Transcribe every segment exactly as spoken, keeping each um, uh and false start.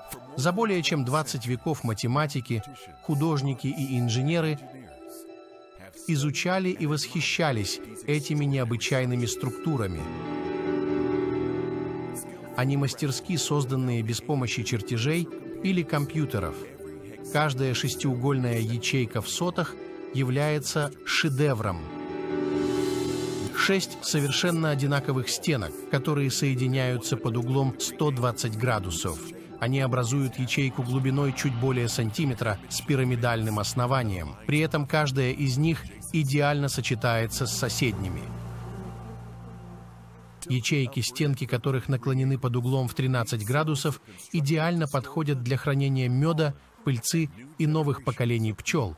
За более чем двадцать веков математики, художники и инженеры изучали и восхищались этими необычайными структурами. Они мастерски созданные без помощи чертежей или компьютеров. Каждая шестиугольная ячейка в сотах является шедевром. Шесть совершенно одинаковых стенок, которые соединяются под углом сто двадцать градусов. Они образуют ячейку глубиной чуть более сантиметра с пирамидальным основанием. При этом каждая из них идеально сочетается с соседними. Ячейки, стенки которых наклонены под углом в тринадцать градусов, идеально подходят для хранения меда, пыльцы и новых поколений пчел.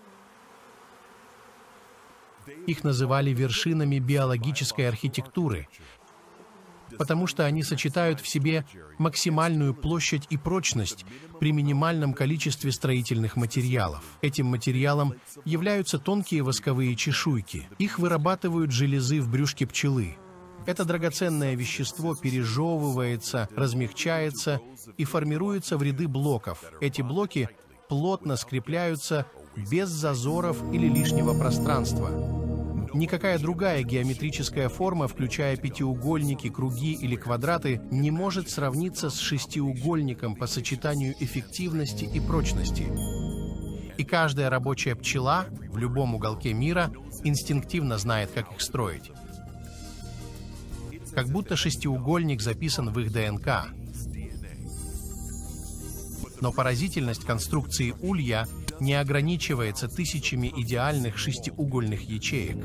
Их называли вершинами биологической архитектуры, потому что они сочетают в себе максимальную площадь и прочность при минимальном количестве строительных материалов. Этим материалом являются тонкие восковые чешуйки. Их вырабатывают железы в брюшке пчелы. Это драгоценное вещество пережевывается, размягчается и формируется в ряды блоков. Эти блоки плотно скрепляются без зазоров или лишнего пространства. Никакая другая геометрическая форма, включая пятиугольники, круги или квадраты, не может сравниться с шестиугольником по сочетанию эффективности и прочности. И каждая рабочая пчела в любом уголке мира инстинктивно знает, как их строить. Как будто шестиугольник записан в их ДНК. Но поразительность конструкции улья не ограничивается тысячами идеальных шестиугольных ячеек.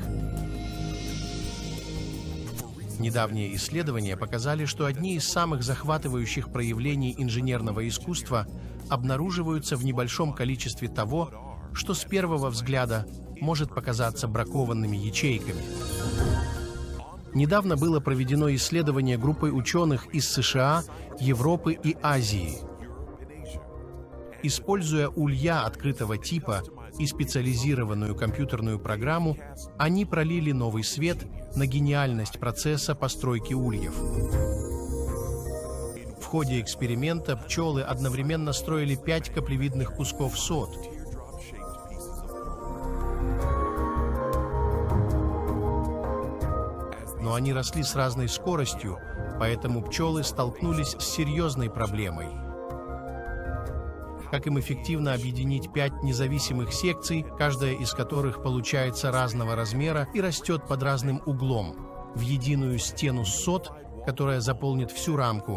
Недавние исследования показали, что одни из самых захватывающих проявлений инженерного искусства обнаруживаются в небольшом количестве того, что с первого взгляда может показаться бракованными ячейками. Недавно было проведено исследование группой ученых из США, Европы и Азии. Используя улья открытого типа и специализированную компьютерную программу, они пролили новый свет на гениальность процесса постройки ульев. В ходе эксперимента пчелы одновременно строили пять каплевидных кусков сот. Но они росли с разной скоростью, поэтому пчелы столкнулись с серьезной проблемой. Как им эффективно объединить пять независимых секций, каждая из которых получается разного размера и растет под разным углом, в единую стену сот, которая заполнит всю рамку.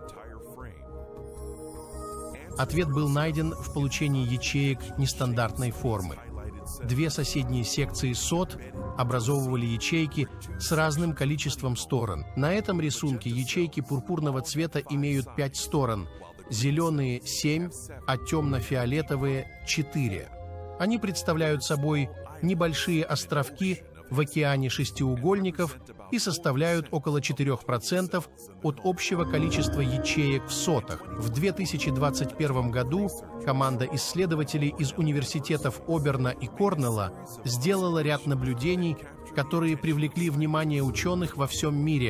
Ответ был найден в получении ячеек нестандартной формы. Две соседние секции сот образовывали ячейки с разным количеством сторон. На этом рисунке ячейки пурпурного цвета имеют пять сторон, зеленые — семь, а темно-фиолетовые — четыре. Они представляют собой небольшие островки в океане шестиугольников и составляют около четырёх процентов от общего количества ячеек в сотах. В две тысячи двадцать первом году команда исследователей из университетов Оберна и Корнелла сделала ряд наблюдений, которые привлекли внимание ученых во всем мире.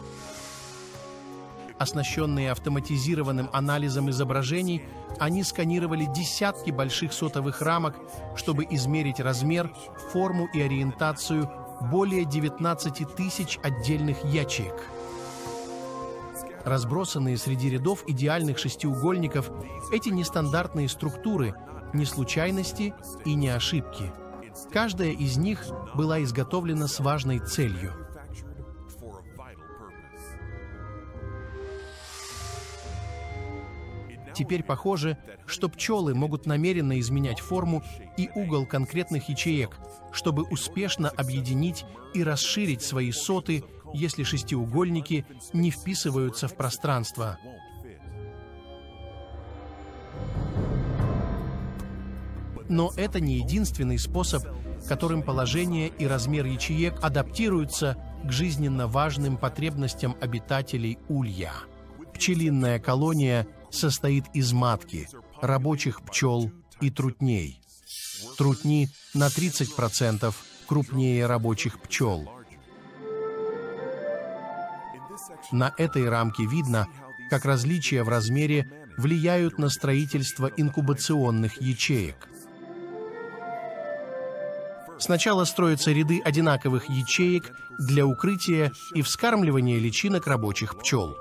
Оснащенные автоматизированным анализом изображений, они сканировали десятки больших сотовых рамок, чтобы измерить размер, форму и ориентацию более девятнадцати тысяч отдельных ячеек. Разбросанные среди рядов идеальных шестиугольников, эти нестандартные структуры — не случайности и не ошибки. Каждая из них была изготовлена с важной целью. Теперь похоже, что пчелы могут намеренно изменять форму и угол конкретных ячеек, чтобы успешно объединить и расширить свои соты, если шестиугольники не вписываются в пространство. Но это не единственный способ, которым положение и размер ячеек адаптируются к жизненно важным потребностям обитателей улья. Пчелиная колония состоит из матки, рабочих пчел и трутней. Трутни на тридцать процентов крупнее рабочих пчел. На этой рамке видно, как различия в размере влияют на строительство инкубационных ячеек. Сначала строятся ряды одинаковых ячеек для укрытия и вскармливания личинок рабочих пчел.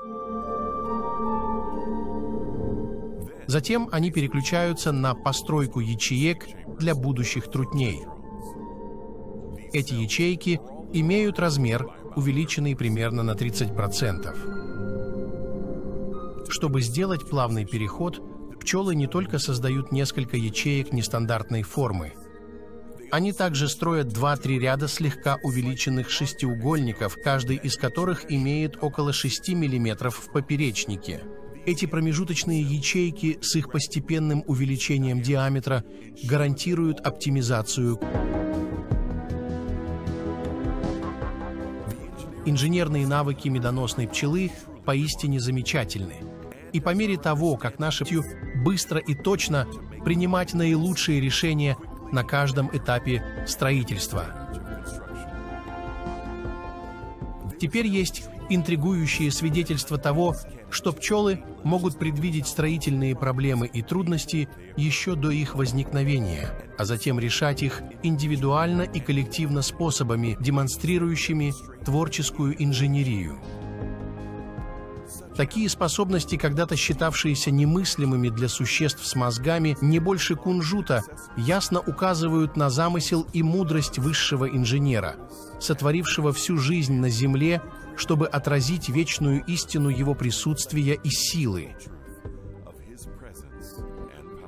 Затем они переключаются на постройку ячеек для будущих трутней. Эти ячейки имеют размер, увеличенный примерно на тридцать процентов. Чтобы сделать плавный переход, пчелы не только создают несколько ячеек нестандартной формы. Они также строят два-три ряда слегка увеличенных шестиугольников, каждый из которых имеет около шести миллиметров в поперечнике. Эти промежуточные ячейки с их постепенным увеличением диаметра гарантируют оптимизацию. Инженерные навыки медоносной пчелы поистине замечательны. И по мере того, как наши пчелы быстро и точно принимать наилучшие решения на каждом этапе строительства. Теперь есть интригующие свидетельства того, что пчелы могут предвидеть строительные проблемы и трудности еще до их возникновения, а затем решать их индивидуально и коллективно способами, демонстрирующими творческую инженерию. Такие способности, когда-то считавшиеся немыслимыми для существ с мозгами не больше кунжута, ясно указывают на замысел и мудрость высшего инженера, сотворившего всю жизнь на Земле, чтобы отразить вечную истину его присутствия и силы.